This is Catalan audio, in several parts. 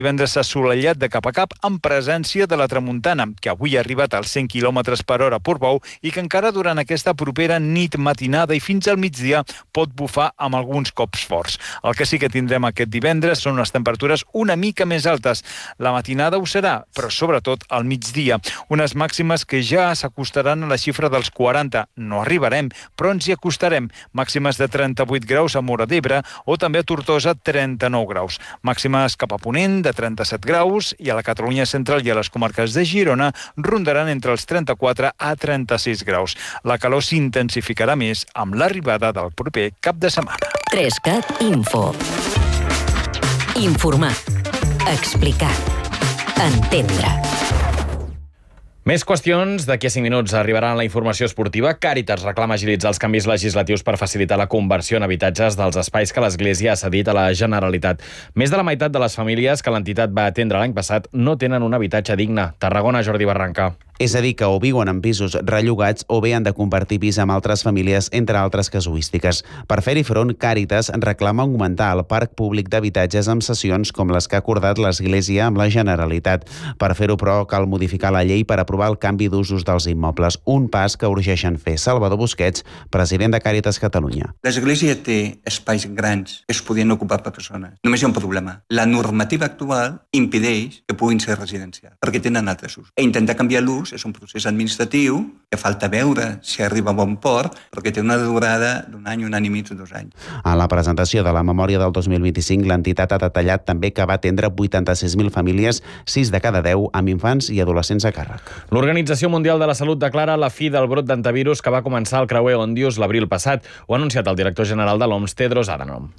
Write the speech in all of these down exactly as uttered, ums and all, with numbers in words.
Divendres assolellat de cap a cap amb presència de la tramuntana, que avui ha arribat als cent quilòmetres per hora a Portbou i que encara durant aquesta propera nit matinada i fins al migdia pot bufar amb alguns cops forts. El que sí que tindrem aquest divendres són unes temperatures una mica més altes. La matinada ho serà, però sobretot al migdia. Unes màximes que ja s'acostaran a la xifra dels quaranta. No arribarem, però ens hi acostarem. Màximes de trenta-vuit graus a Móra d'Ebre o també a Tortosa trenta-nou graus. Màximes cap a Ponent de trenta-set graus i a la Catalunya central i a les comarques de Girona rondaran entre els trenta-quatre a trenta-sis graus. La calor s'intensificarà més amb l'arribada del proper cap de setmana. Trescat Info. Informar. Explicar. Entendre. Més qüestions. D'aquí a cinc minuts arribarà la informació esportiva. Càritas reclama agilitzar els canvis legislatius per facilitar la conversió en habitatges dels espais que l'Església ha cedit a la Generalitat. Més de la meitat de les famílies que l'entitat va atendre l'any passat no tenen un habitatge digne. Tarragona, Jordi Barranca. És a dir, que o viuen en pisos rellogats o bé han de compartir pis amb altres famílies, entre altres casuístiques. Per fer-hi front, Càritas reclama augmentar el parc públic d'habitatges amb cessions com les que ha acordat l'Església amb la Generalitat. Per fer-ho, però, cal modificar la llei per aprovar el canvi d'usos dels immobles, un pas que urgeixen fer. Salvador Busquets, president de Càritas Catalunya. L'Església té espais grans que es podien ocupar per persones. Només hi ha un problema. La normativa actual impedeix que puguin ser residencials, perquè tenen altres usos. E intentar canviar l'ús és un procés administratiu que falta veure si arriba a bon port, perquè té una durada d'un any, un any i mig o dos anys. A la presentació de la memòria del dos mil vint-i-cinc, l'entitat ha detallat també que va atendre vuitanta-sis mil famílies, sis de cada deu amb infants i adolescents a càrrec. L'Organització Mundial de la Salut declara la fi del brot d'antivirus que va començar al creuer Òndius l'abril passat. Ho ha anunciat el director general de l'O M S, Tedros Adhanom.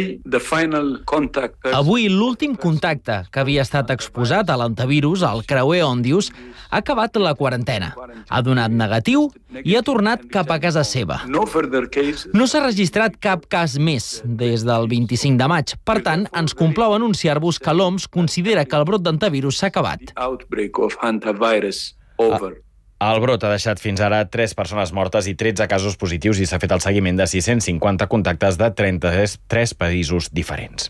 Avui, l'últim contacte que havia estat exposat a l'antivirus, al creuer Òndius, ha acabat la quarantena. Ha donat negatiu i ha tornat cap a casa seva. No s'ha registrat cap cas més des del vint-i-cinc de maig. Per tant, ens complau anunciar-vos que l'O M S considera que el brot d'antivirus s'ha acabat. El brot ha deixat fins ara tres persones mortes i tretze casos positius i s'ha fet el seguiment de sis-cents cinquanta contactes de trenta-tres països diferents.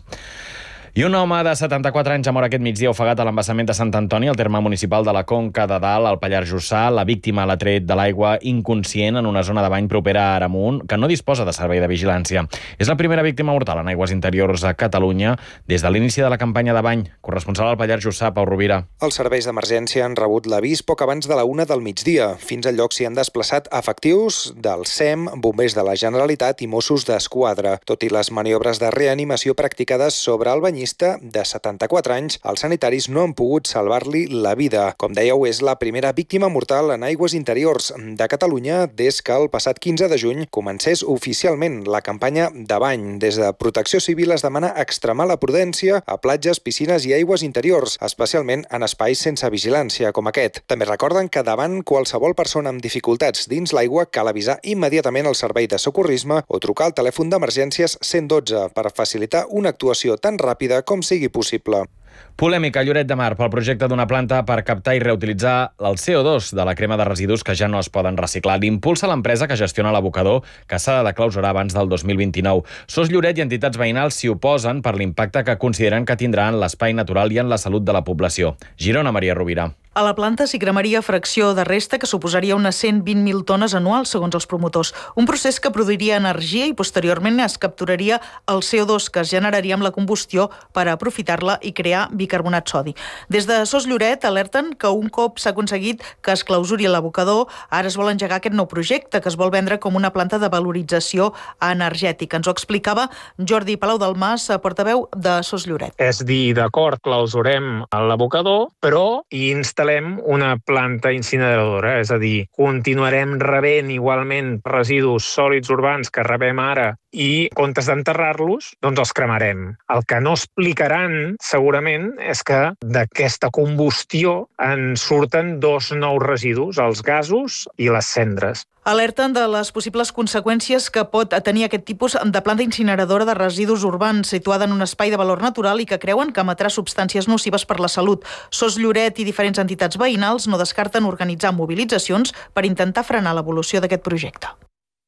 I un home de setanta-quatre anys ha mort aquest migdia ofegat a l'embassament de Sant Antoni, al terme municipal de la Conca de Dalt, al Pallars Jussà. La víctima l'ha tret de l'aigua inconscient en una zona de bany propera a Aramunt, que no disposa de servei de vigilància. És la primera víctima mortal en aigües interiors a Catalunya des de l'inici de la campanya de bany. Corresponsal al Pallars Jussà, Pau Rovira. Els serveis d'emergència han rebut l'avís poc abans de la una del migdia. Fins al lloc s'hi han desplaçat efectius del S E M, bombers de la Generalitat i Mossos d'Esquadra. Tot i les maniobres de reanimació practicades sobre el banyista de setanta-quatre anys, els sanitaris no han pogut salvar-li la vida. Com dèieu, és la primera víctima mortal en aigües interiors de Catalunya des que el passat quinze de juny comencés oficialment la campanya de bany. Des de Protecció Civil es demana extremar la prudència a platges, piscines i aigües interiors, especialment en espais sense vigilància com aquest. També recorden que davant qualsevol persona amb dificultats dins l'aigua cal avisar immediatament el servei de socorrisme o trucar al telèfon d'emergències cent dotze per facilitar una actuació tan ràpida com sigui possible. Polèmica a Lloret de Mar pel projecte d'una planta per captar i reutilitzar el C O dos de la crema de residus que ja no es poden reciclar. L'impulsa l'empresa que gestiona l'abocador, que s'ha de clausurar abans del dos mil vint-i-nou. Sos Lloret i entitats veïnals s'hi oposen per l'impacte que consideren que tindrà en l'espai natural i en la salut de la població. Girona, Maria Rovira. A la planta s'hi cremaria fracció de resta que suposaria unes cent vint mil tones anuals, segons els promotors. Un procés que produiria energia i posteriorment es capturaria el C O dos que es generaria amb la combustió per aprofitar-la i crear bicarbonat sodi. Des de Sos Lloret alerten que un cop s'ha aconseguit que es clausuri l'abocador, ara es vol engegar aquest nou projecte que es vol vendre com una planta de valorització energètica. Ens ho explicava Jordi Palau del Mas, portaveu de Sos Lloret. És dir, d'acord, clausurem l'abocador, però hi instal·lem una planta incineradora, és a dir, continuarem rebent igualment residus sòlids urbans que rebem ara i, en comptes d'enterrar-los, doncs els cremarem. El que no explicaran, segurament, és que d'aquesta combustió en surten dos nous residus, els gasos i les cendres. Alerten de les possibles conseqüències que pot tenir aquest tipus de planta incineradora de residus urbans situada en un espai de valor natural i que creuen que emetrà substàncies nocives per la salut. Sos Lloret i diferents entitats veïnals no descarten organitzar mobilitzacions per intentar frenar l'evolució d'aquest projecte.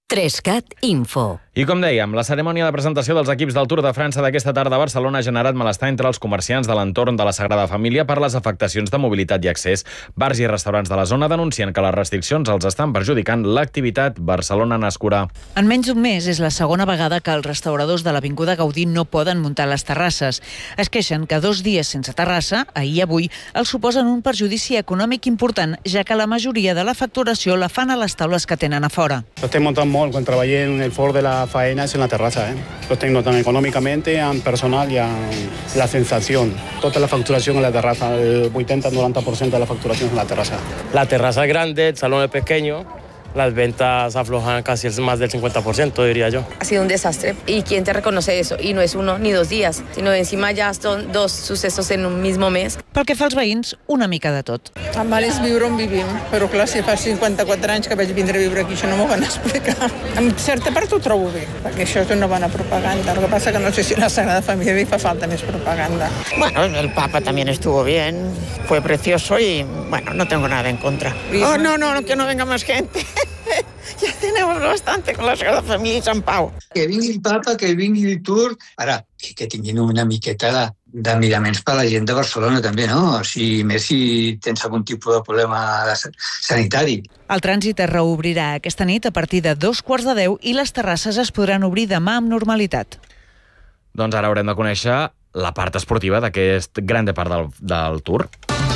Trescat Info. I com dèiem, la cerimònia de presentació dels equips del Tour de França d'aquesta tarda a Barcelona ha generat malestar entre els comerciants de l'entorn de la Sagrada Família per les afectacions de mobilitat i accés. Bars i restaurants de la zona denuncien que les restriccions els estan perjudicant l'activitat. Barcelona n'escurà. En menys d'un mes és la segona vegada que els restauradors de l'Avinguda Gaudí no poden muntar les terrasses. Es queixen que dos dies sense terrassa, ahir i avui, els suposen un perjudici econòmic important, ja que la majoria de la facturació la fan a les taules que tenen a fora. Estem muntant molt quan treballem en el fort de la faena és en la terrassa. Eh? Lo estem notant econòmicament, en personal i en la sensació. Tota la facturació en la terrassa, el vuitanta a noventa por ciento de la facturació en la terrassa. La terraza es grande, el salón es pequeño. Las ventas aflojan casi más del cincuenta por ciento, diría yo. Ha sido un desastre. ¿Y quién te reconoce eso? Y no es uno ni dos días, sino encima ya son dos sucesos en un mismo mes. Pel que fa als veïns, una mica de tot. El mal és viure on vivim, però clar, si fa cinquanta-quatre anys que vaig vindre a viure aquí, això no m'ho van explicar. En certa part ho trobo bé, perquè això és una bona propaganda. Lo que passa que no sé si a la Sagrada Familia li fa falta més propaganda. Bueno, el Papa también estuvo bien, fue precioso y, bueno, no tengo nada en contra. Oh, no, no, que no venga más gente. Ya tenemos bastante con la Sagrada Família i Sant Pau. Que vingui el Papa, que vingui el Tour. Ara, que, que tinguin una miqueta de, de miraments per a la gent de Barcelona també, no? O sigui, més si tens algun tipus de problema sanitari. El trànsit es reobrirà aquesta nit a partir de dos quarts de deu i les terrasses es podran obrir demà amb normalitat. Doncs ara haurem de conèixer la part esportiva d'aquest gran part del, del Tour.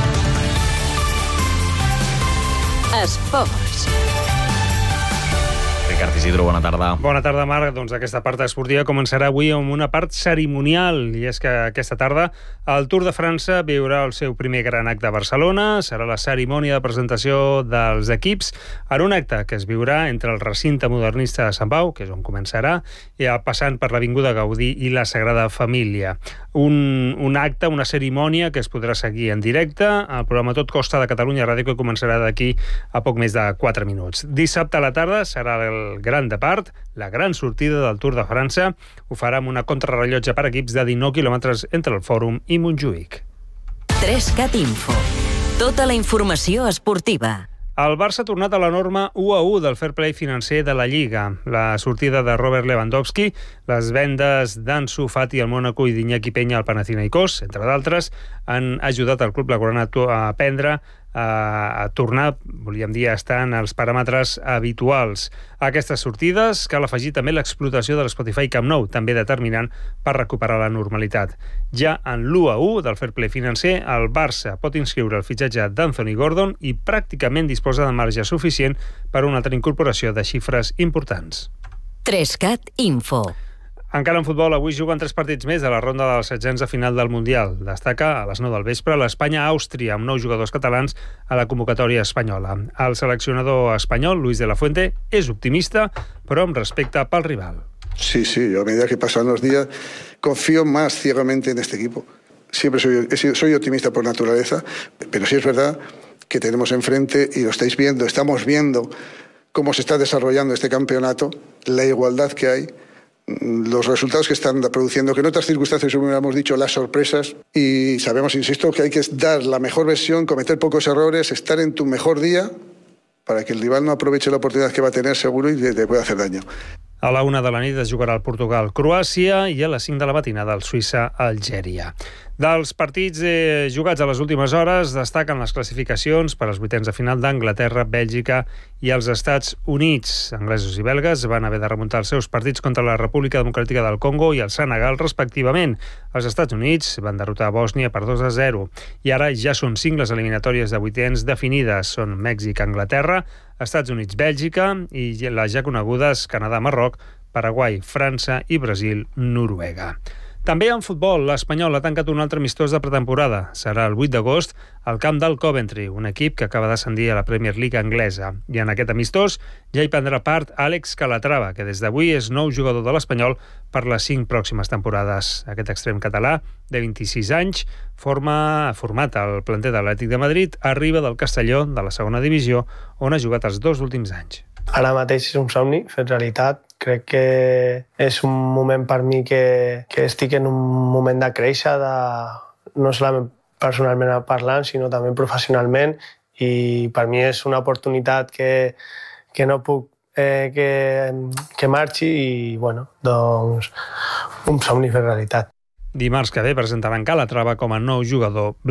Esports. Ricard Isidro, bona tarda. Bona tarda, Marc. Doncs aquesta part esportiva començarà avui amb una part cerimonial, i és que aquesta tarda el Tour de França viurà el seu primer gran acte a Barcelona. Serà la cerimònia de presentació dels equips en un acte que es viurà entre el recinte modernista de Sant Pau, que és on començarà, i passant per l'Avinguda Gaudí i la Sagrada Família. Un, un acte, una cerimònia que es podrà seguir en directe al programa Tot Costa de Catalunya Ràdio, que començarà d'aquí a poc més de quatre minuts. Dissabte a la tarda serà el gran depart, la gran sortida del Tour de França. Ho farà amb una contrarrellotge per equips de dinou quilòmetres entre el Fòrum i Montjuïc. Trescat Info. Tota la informació esportiva. El Barça ha tornat a la norma u a u del fair play financer de la Lliga. La sortida de Robert Lewandowski, les vendes d'Ansu Fati al Mónaco i d'Iñaki Peña al Panathinaikos, entre d'altres, han ajudat el club blaugrana a prendre a tornar, volíem dir, a estar en els paràmetres habituals. A aquestes sortides cal afegir també l'explotació de l'Spotify Camp Nou, també determinant per recuperar la normalitat. Ja en l'u a u del fair play financer, el Barça pot inscriure el fitxatge d'Anthony Gordon i pràcticament disposa de marge suficient per a una altra incorporació de xifres importants. Trescat Info. Encara en futbol, avui juguen tres partits més a la ronda dels setzents de final del Mundial. Destaca a les nou del vespre l'Espanya-Àustria, amb nou jugadors catalans a la convocatòria espanyola. El seleccionador espanyol, Luis de la Fuente, és optimista, però amb respecte pel rival. Sí, sí, yo a medida que pasan los días confío más ciegamente en este equipo. Siempre soy, soy optimista por naturaleza, pero sí es verdad que tenemos enfrente, y lo estáis viendo, estamos viendo cómo se está desarrollando este campeonato, la igualdad que hay, los resultados que están produciendo, que en otras circunstancias hubiéramos dicho las sorpresas, y sabemos, insisto, que hay que dar la mejor versión, cometer pocos errores, estar en tu mejor día para que el rival no aproveche la oportunidad que va a tener seguro y te pueda hacer daño. A la una de la nit es jugarà el Portugal-Croàcia i a les cinc de la matinada el Suïssa-Algèria. Dels partits eh, jugats a les últimes hores destaquen les classificacions per als vuitens de final d'Anglaterra, Bèlgica i els Estats Units. Anglesos i belgues van haver de remuntar els seus partits contra la República Democràtica del Congo i el Senegal, respectivament. Els Estats Units van derrotar Bòsnia per dos a zero. I ara ja són cinc les eliminatòries de vuitens definides. Són Mèxic-Anglaterra, Estats Units-Bèlgica i les ja conegudes Canadà-Marroc, Paraguai, França i Brasil-Noruega. També en futbol, l'Espanyol ha tancat un altre amistós de pretemporada. Serà el vuit d'agost al camp del Coventry, un equip que acaba d'ascendir a la Premier League anglesa. I en aquest amistós ja hi prendrà part Àlex Calatrava, que des d'avui és nou jugador de l'Espanyol per les cinc pròximes temporades. Aquest extrem català, de vint-i-sis anys, forma format al planter de l'Atlètic de Madrid, arriba del Castelló, de la segona divisió, on ha jugat els dos últims anys. Ara mateix és un somni fet realitat. Crec que és un moment per mi que, que estic en un moment de créixer, de, no solament personalment parlant, sinó també professionalment, i per mi és una oportunitat que, que no puc eh, que, que marxi i, bueno, doncs, un somni fer realitat. Dimarts que ve presentaran Calatrava com a nou jugador